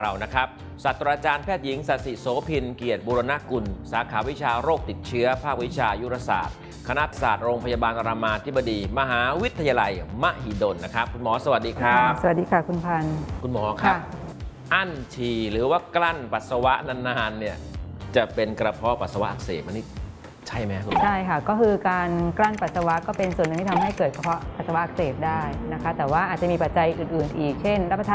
เรานะครับศาสตราจารย์แพทย์หญิงสศิโสภินเกียรติบูรณกุลสาขาวิชาโรคติดเชื้อภาควิชายุรศาสตร์คณะศาสตร์โรงพยาบาลรามาธิบดีมหาวิทยาลัยมหิดลนะครับคุณหมอสวัสดีครับสวัสดีค่ะคุณพันธ์คุณหมอครับอั้นฉี่หรือว่ากลั้นปัสสาวะนานๆเนี่ยจะเป็นกระเพาะปัสสาวะอักเสบอันนี้ใช่ไหมคุณหมอใช่ค่ะก็คือการกลั้นปัสสาวะก็เป็นส่วนหนึ่งที่ทำให้เกิดกระเพาะปัสสาวะอักเสบได้นะคะแต่ว่าอาจจะมีปัจจัยอื่นๆอีกเช่นรับประทาน